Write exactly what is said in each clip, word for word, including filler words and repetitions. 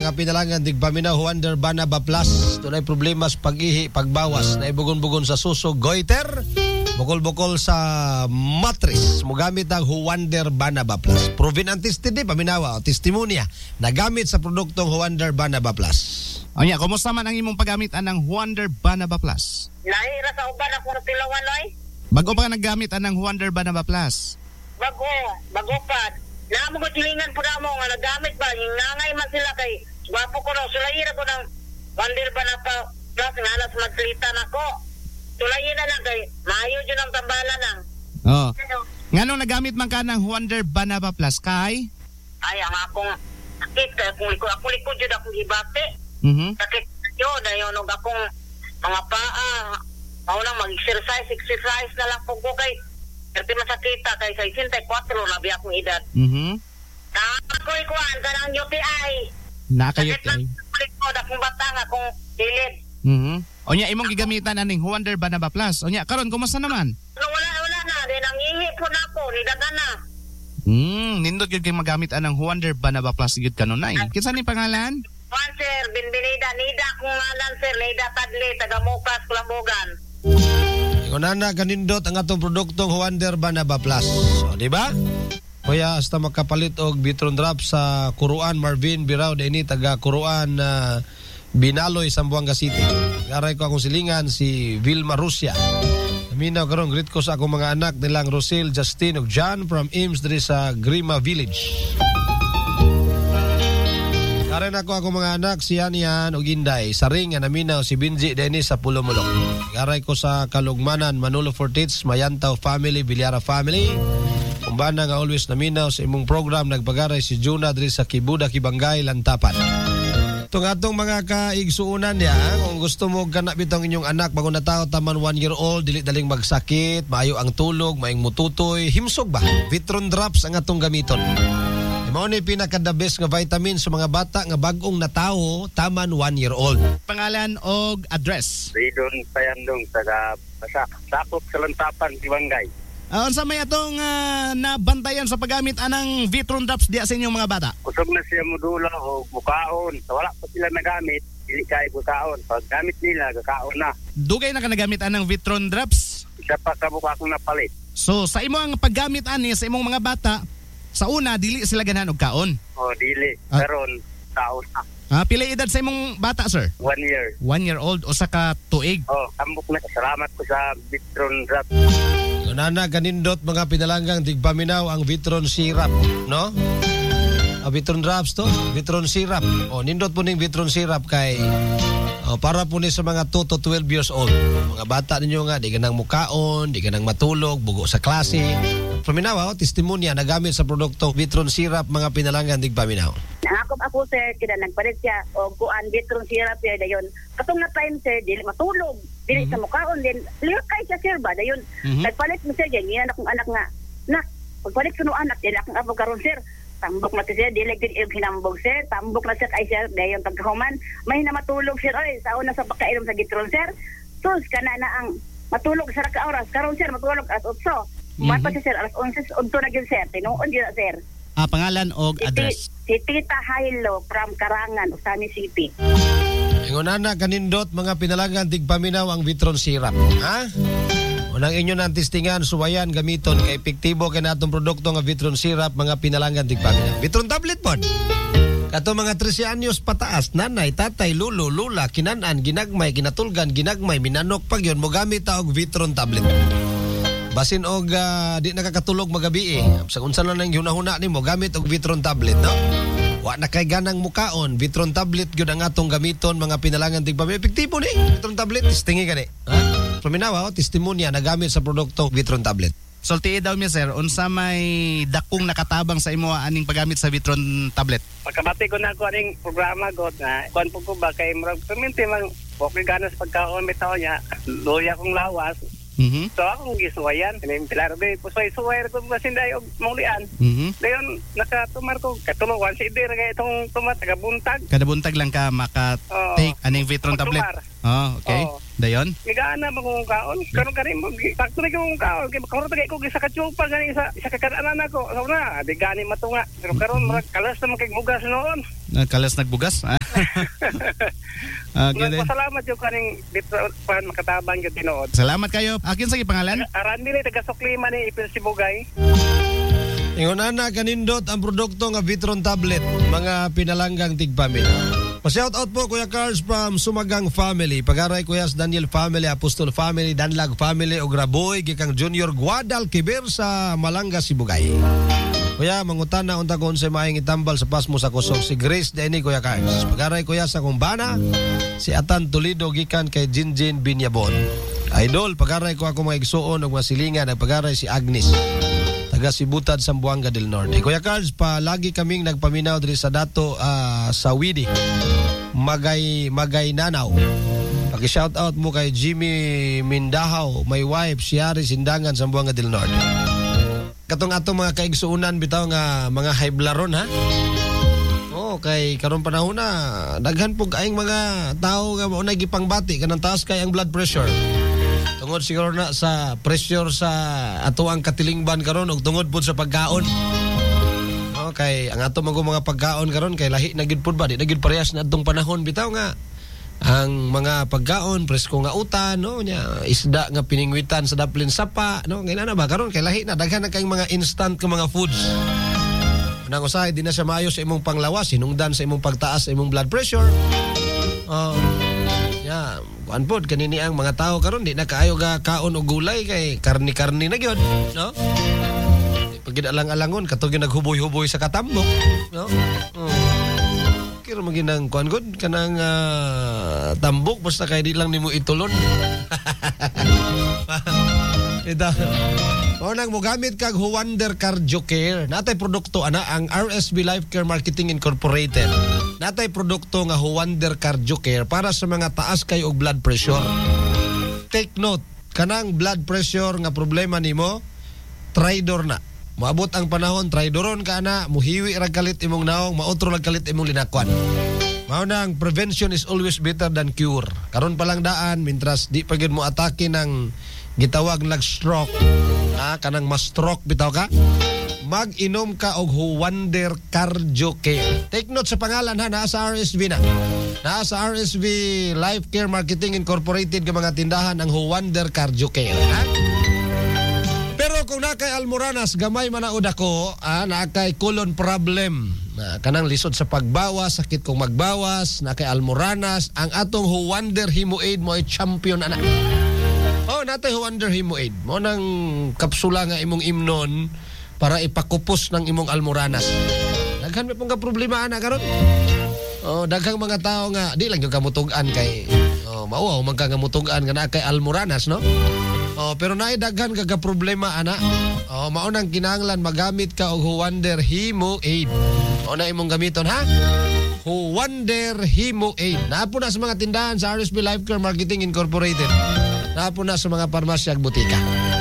mga pinalangan digpaminaw Wonder Banaba Plus. Dunay problema sa pag-ihi, pagbawas, naibugon-bugon sa suso, goiter, bukol-bukol sa mattress. Mugamit ang Wonder Banaba Plus. Proven and tested din, paminawa o testimonya na gamit sa produktong Wonder Banaba Plus. O niya, kumusta man ang imong paggamit ng Wonder Banaba Plus? Lahira sa uban ako ng tilawan, oy. Bago pa ka naggamit ng Wonder Banaba Plus? Bago, bago pa. Namo ko tilingan po na mo nga nagamit ba, yung nangay man sila kay gwapo ko no, sulayira ko ng Wonder Banaba Plus nga alas magkalitan ako. Sulayira na kay maayo dyan ang tambalan ng. Oo. Nga nung nagamit man ka ng Wonder Banaba Plus, kay? Ay, ang akong sakit, akong likod, akong likod yun akong hibate. Mm-hmm. Sakit yun, ayun, nung akong mga paa, ako lang mag-exercise, exercise na lang po ko kay Kasi masakita kay sixty-four na biya akong edad. Mhm. Nakakoy ko ang kanang U T I. Naka-U T I. Sakit ko akong bata nga akong dilid. Mhm. Onya imong gigamitan aning Wonder Banaba Plus. Onya karon kumusta naman? No, wala wala na din ang ihi po na ako ni daga na. Hmm, nindot gyud kay magamit anang Wonder Banaba Plus gyud kanunay. Kinsa ni pangalan? Juan sir, Binbinida, Nida kung ngalan sir, Nida Tadli, taga Mukas, Kulambogan. Kunana kanindot ang atong produktong Wonder Banaba Plus. So, di ba? Kuya hasta makapalit og Vitron Drop sa Kuruan Marvin Birao dinhi taga Kuruan na uh, Binaloy Zamboanga City. Garay ko akong silingan si Vilma Rusia. Minaw karon greet ko sa akong mga anak nilang Rosel, Justin ug John from Ames diri sa Grima Village. Karon ako akong mga anak si Anian ug Inday sa ring nga naminaw si Binji Dennis sa Pulomolok. Garay ko sa Kalugmanan Manolo Fortits, Mayantaw family, Bilyara family. Kumbana nga always naminaw sa imong program nagpagaray si Juna diri sa Kibuda Kibangay Lantapan. Itong atong mga kaigsuunan niya, kung gusto mo ganap itong inyong anak bago na tao taman one year old, dili daling magsakit, maayo ang tulog, maayong mututoy, himsog ba? Vitron Drops ang atong gamiton. Mao ni pinaka-the best nga vitamin sa mga bata nga bag-ong natao taman one year old. Pangalan og address. Ridon Payandong taga Basa, Sakop sa Lantapan, Kibangay. Uh, unsa may atong uh, nabantayan sa paggamit anang Vitron Drops diya sa inyong mga bata? Kusog na siya modula o bukaon. So, wala pa sila nagamit, dili kay bukaon. Pag gamit nila, kakaon na. Dugay na ka nagamit anang Vitron Drops? Isa pa ka buka akong napalit. So sa imo ang paggamit ani sa imong mga bata, sa una dili sila ganahan og kaon. O, dili. Ah. Karon, kaon na. Ah, pila edad sa imong bata, sir? One year. One year old o sa ka tuig. Oh, tambok na. Salamat ko sa Vitron Drop. Kunana kanindot mga pinalanggang tigpaminaw ang Vitron Syrup, no? Ah, Vitron Drops to, Vitron Syrup. O nindot po ning Vitron Syrup kay oh, para po ni sa mga two to twelve years old. Mga bata ninyo nga di ganang mukaon, di ganang matulog, bugo sa klase. Paminaw, oh, testimonya na gamit sa produktong Vitron Syrup mga pinalanggang tigpaminaw. Nakakop ako sir, kina nagpalit siya o kuan Vitron Syrup siya dayon. Katong na time sir, dili matulog, dili mm-hmm. sa mukaon din. Liyo kay siya sir ba dayon. Mm-hmm. Nagpalit mo siya ganyan akong anak nga. Nak, pagpalit ko no anak dili akong abo karon sir. Tambok na siya, dili gid og hinambog sir. Tambok na siya kay sir dayon pagkahuman. May na matulog sir oy sa una sa pagkainom sa Vitron sir. Sus kana na ang matulog sa ka oras. Karon sir matulog at otso. Mm-hmm. Mapa si sir alas eleven unto na gyud sir. Tinuod gyud sir. Ah, pangalan og address. Si Tita Hailo from Karangan, Usani City. Ingunana kanindot mga pinalanggang tigpaminaw ang Vitron Syrup. Ha? Unang inyo nang testingan, suwayan, gamiton, kay epektibo kay natong produkto nga Vitron Syrup, mga pinalanggang tigpaminaw. Vitron tablet po. Kato mga thirteen anyos pataas, nanay, tatay, lulo, lula, kinanan, ginagmay, ginatulgan, ginagmay, minanok pag yun, mo gamit ta og Vitron tablet. Basin og uh, di nakakatulog magabi eh. Sa unsa lang nang hunahuna nimo gamit og Vitron tablet, no? Wa na kay ganang mukaon, Vitron tablet gyud ang atong gamiton mga pinalangan tigpami. Epektibo ni Vitron tablet, testingi gani. Ha? Paminawa, oh, testimonya na gamit sa produkto Vitron tablet. Sulti daw mi sir, unsa may dakong nakatabang sa imo aning paggamit sa Vitron tablet? Pagkabati ko na ako aning programa ko na kuan po ko ba kay murag permente mang okay ganas pagkaon bitaw niya. Loya kong lawas. Mhm. So akong gisuwayan, kanin pilaro gay pusoy-suway ko masinday og maulian. Mhm. Dayon nakatumar ko katuluan si Idir kay itong tumat taga buntag. Kada buntag lang ka maka Oh, take aning Vitron tablet. magtumar. Oh, okay. Oh, Dayon? Igana ba kung kaon? Karon kani mo takto na kung kaon kay karon tagay ko sa kachupa gani sa sa kakadaanan nako. So na, di gani matunga. Pero karon murag kalas na kay bugas noon. Kalas nagbugas? Ah, okay, Salamat yung kaning dito pan makatabang yung tinuod. Salamat kayo. Akin sa pangalan? Aran dili taga Suklima ni Ipil Sibugay. Ingon ana kanindot ang produkto nga Vitron tablet, mga pinalanggang tigpaminaw. Pa-shout out po Kuya Carls from Sumagang family, pagaray Kuya Daniel family, Apostol family, Danlag family, og Raboy gikang Junior Guadalquivir sa Malanga, Sibugay. Kuya, mangutan na unta kung sa maayong itambal sa pasmo sa kusog si Grace Deni Kuya Carls. Pagaray Kuya sa Kumbana, si Atan Toledo gikan kay Jinjin Binyabon. Idol, pagaray ko ako mga igsuon og mga silingan, nagpagaray si Agnes taga Sibutad, Zamboanga del Norte. Kuya Carls, palagi kaming nagpaminaw diri sa dato uh, sa Widi Magay Magay Nanaw. Paki-shout out mo kay Jimmy Mindahaw, my wife, si Ari Sindangan, Zamboanga del Norte. Katong atong mga kaigsuunan bitaw nga mga high blaron ha. Oh, kay karon panahon na daghan pug aing mga tao nga mao nay gipangbati kanang taas kay ang blood pressure. Tungod siguro na sa pressure sa ato ang katilingban karon ug tungod pud sa pagkaon. Okay, ang ato mga pagkaon karon kay lahi na gid pud ba, di na gid parehas na adtong panahon bitaw nga ang mga pagkaon presko nga utan no nya isda nga piningwitan sa daplin sapa no ngina na ba karon kay lahi na daghan na kay mga instant nga mga foods. Nang usahay di na siya maayo sa imong panglawas, hinungdan sa imong pagtaas sa imong blood pressure. Oh. Yeah, kuan pod kanini ang mga tao karon di na kaayo ga kaon og gulay kay karni-karni na gyud, no? Pagid alang-alangon katong naghuboy-huboy sa katambok, no? Oh. Kira maginang kuan gud kanang uh, tambok basta kay di lang nimo itulon. Ida. O nang mo gamit kag Huwander Cardio Care. Natay produkto ana ang R S B Life Care Marketing Incorporated. Natay produkto nga Huwander Cardio Care para sa mga taas kay og blood pressure. Take note, kanang blood pressure nga problema nimo, tridor na. Moabot ang panahon, tridoron ka na, muhiwi ra kalit imong naong, maotro ra kalit imong linakwan. Mao nang prevention is always better than cure. Karon pa lang daan, mintras di pa gyud mo atake ng gitawag lag stroke. Ah, kanang ma-stroke bitaw ka. Mag-inom ka og Huwander Cardio Care. Take note sa pangalan ha, nasa R S V na. Nasa R S V Life Care Marketing Incorporated ka mga tindahan ang Huwander Cardio Care. Ha? Pero kung nakay almoranas, gamay man naud ako, ah, nakay colon problem. Na kanang lisod sa pagbawas, sakit kong magbawas, nakay almoranas, ang atong Huwander Hemoaid mo ay champion ana. Oh, natay Huwander Hemoaid. Mo nang kapsula nga imong imnon para ipakupos ng imong almoranas. Daghan may pong ka problema ana karon. Oh, daghang mga tao nga di lang yung kamutugan kay oh, mauaw man ka kamutugan nga na kay almoranas, no? Oh, pero naay daghan kaga problema ana. Oh, mao nang kinahanglan magamit ka og Huwander Hemoaid. O na imong gamiton ha? Huwander Hemoaid. Naapo na sa mga tindahan sa R S B Life Care Marketing Incorporated. Naapo na sa mga parmasya ug butika.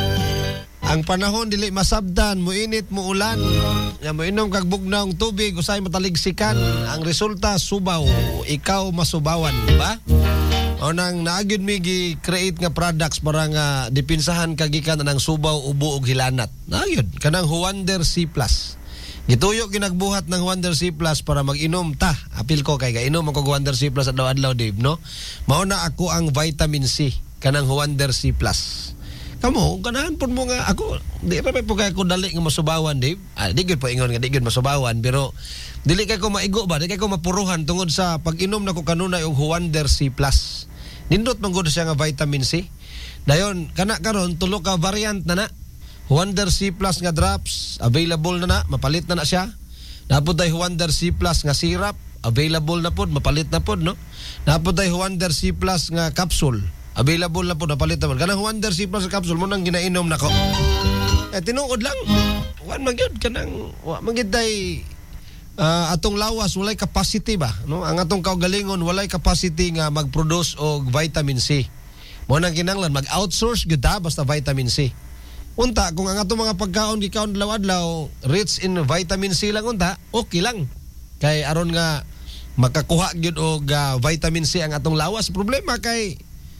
Ang panahon dili masabdan, muinit, muulan. Ya moinom kag bugnaw ng tubig, usay mataligsikan. Ang resulta subaw, ikaw masubawan, di ba? O nang naagid mi gi-create nga products para nga dipinsahan kagikan ng subaw, ubo ug hilanat. Naagid kanang Huwander C plus. Gituyo ginagbuhat ng Huwander C plus para mag-inom ta. Apil ko kay gainom ako Huwander C plus adlaw-adlaw, Dave, no? Mao na ako ang vitamin C kanang Huwander C plus. Kamo, ganahan po mo nga ako, di pa po kaya ko dali nga masubawan, Dave. Ah, di gud po ingon nga di gud masubawan, pero dili kay ko maigo ba, di kay ko mapuruhan tungod sa pag-inom na ko kanunay og Huwander C plus. Nindot man gud siya nga vitamin C. Dayon, kana karon tulo ka variant na na. Huwander C plus nga drops, available na na, mapalit na na siya. Napod tay Huwander C plus nga syrup, available na pod, mapalit na pod, no? Napod tay Huwander C plus nga capsule, available na pod, mapalit na pod. Kanang Huwander C plus nga capsule mo nang ginainom nako. Eh tinuod lang. Wan magyud kanang wa magyud tay uh, atong lawas walay capacity ba, no? Ang atong kaugalingon walay capacity nga mag-produce og vitamin C. Mo nang kinahanglan mag-outsource gyud ta basta vitamin C. Unta, kung ang atong mga pagkaon gikaon adlaw-adlaw rich in vitamin C lang unta, okay lang. Kay aron nga makakuha gyud og uh, vitamin C ang atong lawas. Problema kay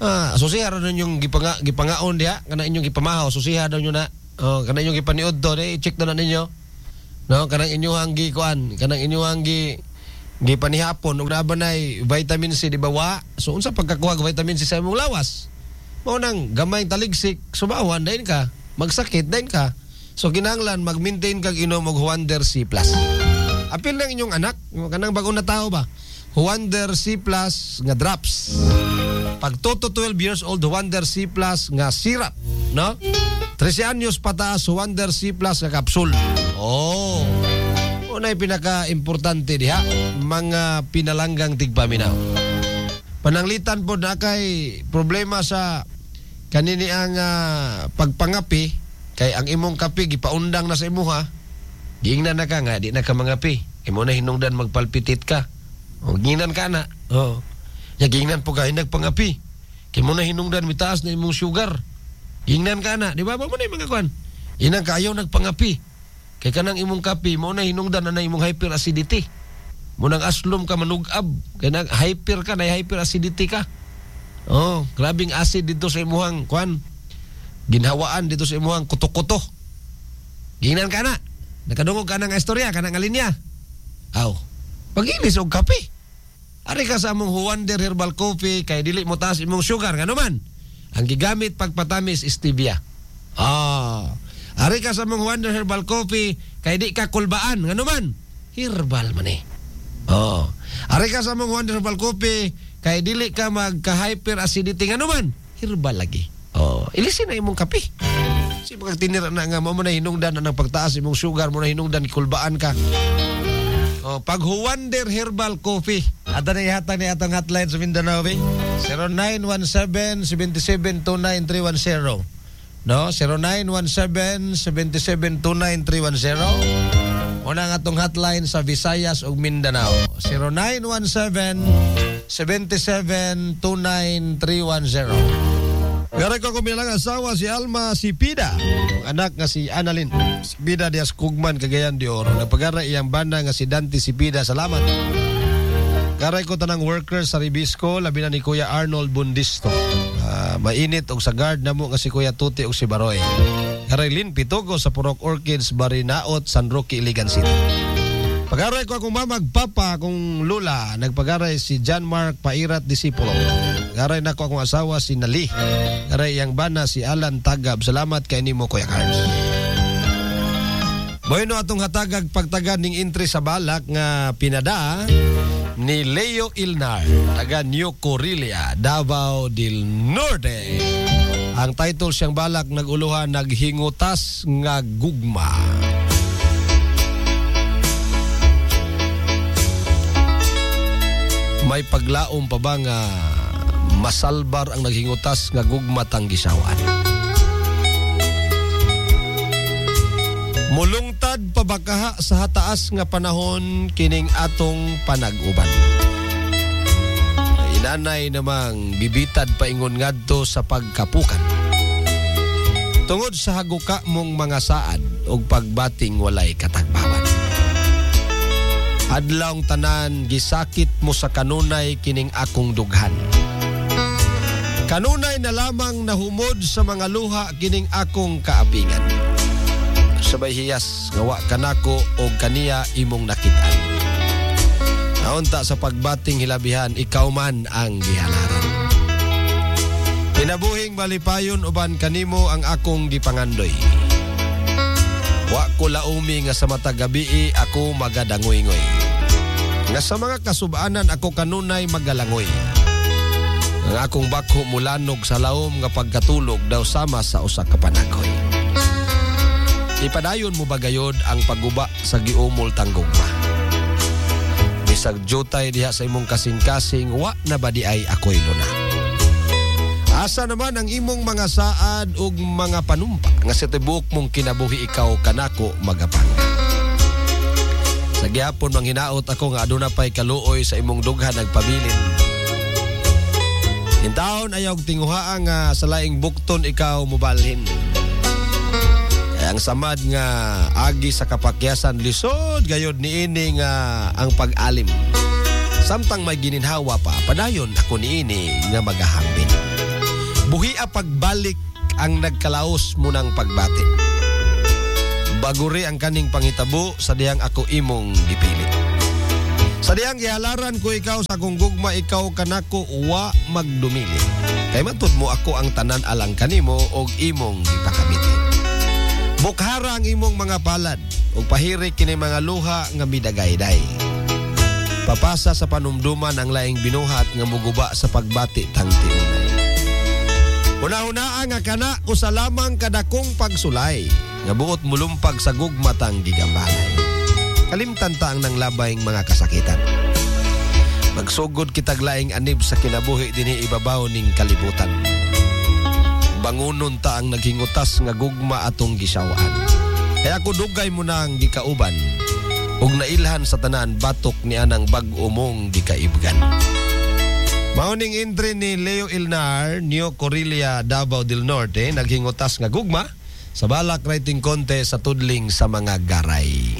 Ah, susiha ra ninyong gipanga gipangaon diha kana inyong gipamahaw, susiha daw nyo na. Oh, kana inyong gipaniud do, di check na ninyo. No, kanang inyong gi kuan, kanang inyong gi gipanihapon ug nabanay vitamin C di ba wa? So unsa pagkakuha og vitamin C sa imong lawas? Mao nang gamay taligsik, subawan dayon ka, magsakit dayon ka. So kinahanglan mag-maintain kag inom og Wonder C plus. Apil ng inyong anak, kanang bagong na tao ba? Wonder C plus nga drops. Pag two to twelve years old, Wonder C plus nga syrup, no? thirteen anyos pataas, Wonder C plus nga kapsul. Oh. Unay pinaka-importante diha, mga pinalanggang tigpaminaw. Pananglitan po na kay problema sa kanini ang uh, pagpangapi, kay ang imong kapi gipaundang na sa imuha, giingnan na ka nga, di na ka mangapi. Imo na hinungdan magpalpitit ka. O, giingnan ka na. O. Giingnan po ka, nagpangapi. Kaya mo na hinungdan, mitaas na imong sugar. Giingnan ka na. Di ba? Ba mo na yung mga kuhan? Inang ka, ayaw nagpangapi. Kaya kanang imong kapi, mo na hinungdan na na imong hyperacidity. Mo nang aslom ka manugab. Kaya nang hyper ka, na hyperacidity ka. Oh, grabing acid dito sa imuhang kuhan. Ginhawaan dito sa imuhang kuto-kuto. Giingnan ka na. Nakadungog ka ng istorya, ka ng alinya. Aw, pag-inis og kape. Ari ka sa among Wonder Herbal Coffee, kay dili mo taas imong sugar, nga naman. Ang gigamit pagpatamis stevia. Ah, ari ka sa among Wonder Herbal Coffee, kay di ka kulbaan, nga naman. Herbal man eh. Oh, ari ka sa among Wonder Herbal Coffee, kay dili ka magka-hyper acidity, nga naman. Herbal lagi. Oh, ilisin na imong kape. Si pag tinira na nga mo na hinungdan na ng pagtaas imong sugar, mo na hinungdan kulbaan ka. Oh, pag Wonder Herbal Coffee. Ato na ihatag ni atong hotline sa Mindanao, zero nine one seven, seven seven two nine three one zero. No, zero nine one seven, seven seven two nine three one zero. Una nga atong hotline sa Visayas ug Mindanao, zero nine one seven, seven seven two nine three one zero. Garay ko kumilang asawa si Alma Sipida, anak nga si Annalyn Sipida Diaz Kugman, Cagayan de Oro. Nagpagaray iyang banda nga si Dante Sipida. Salamat. Garay ko tanang workers sa Ribisco, labi na ni Kuya Arnold Bundisto. Uh, mainit og sa guard namo nga si Kuya Tuti og si Baroy. Garay Lin Pitogo sa Purok Orchids, Barinaot, San Roque, Iligan City. Pagaray ko akong mamag papa, akong lula. Nagpagaray si John Mark Pairat Disipulo. Garay na ko akong asawa si Nali. Garay iyang bana si Alan Tagab. Salamat kay nimo Kuya Carlos. Bueno, atong hatagag pagtagad ning entry sa balak nga pinada ni Leo Ilnar, taga New Corilla, Davao del Norte. Ang title siyang balak naguluhan, Naghingutas nga Gugma. May paglaom pa ba nga masalbar ang naghingutas nga gugma tang gisawan? Mulungtad pabakaha sa hataas nga panahon kining atong panag-uban. Inanay namang bibitad paingon ngadto sa pagkapukan. Tungod sa haguka mong mga saad og pagbating walay katagbawan. Adlawng tanan gisakit mo sa kanunay kining akong dughan. Kanunay na lamang nahumod sa mga luha kining akong kaapingan. Sabay hiyas nga wa kanako og kaniya imong nakitaan. Naunta sa pagbating hilabihan, ikaw man ang gihalaran. Pinabuhing malipayon uban kanimo ang akong gipangandoy. Wa ko laumi nga sa mata gabi ako magadangoy-ngoy. Nga sa mga kasubanan ako kanunay magalangoy. Ang akong bakho mulanog sa laom nga pagkatulog daw sama sa usa ka panakoy. Ipadayon mo bagayod ang pagguba sa giumol tanggugma. Bisag jutay diha sa imong kasing-kasing, wa na ba di ay ako'y luna. Asa naman ang imong mga saad ug mga panumpa nga sa tibuok mong kinabuhi ikaw kanako magapanga. Sa gihapon manghinaot ako nga aduna pay kaluoy sa imong dughan nagpabilin. Intawon ayaw tinguhaa nga sa laing bukton ikaw mubalhin. Kaya ang samad nga agi sa kapakyasan lisod gayod niini nga ang pag-alim. Samtang may gininhawa pa, padayon ako niini nga magahambin. Buhia pagbalik ang nagkalaos mo ng pagbati. Baguri ang kaning pangitabo sa diyang ako imong gipili. Sa diyang ihalaran ko ikaw sa kung gugma ikaw kanako wa magdumili. Kay matud mo ako ang tanan alang kanimo og imong gipakamiti. Bukhara ang imong mga palad ug pahirik kini mga luha nga midagayday. Papasa sa panumduman ang laing binuhat nga muguba sa pagbati tang tiunay. Una-una nga kana usa lamang kadakong pagsulay nga buot mulumpag sa gugmatang gigambalay. Kalimtan ta ang nanglabayng mga kasakitan. Magsugod kitag laing anib sa kinabuhi dinhi ibabaw ning kalibutan. Bangunon ta ang naghingutas nga gugma atong gisawaan. Kaya ako dugay mo na ang gikauban ug nailhan sa tanan batok ni anang bag-o mong gikaibgan. Mauning entry ni Leo Ilnar, Neo Corilla, Davao del Norte, naghingutas nga gugma sa balak writing contest sa tudling sa mga garay.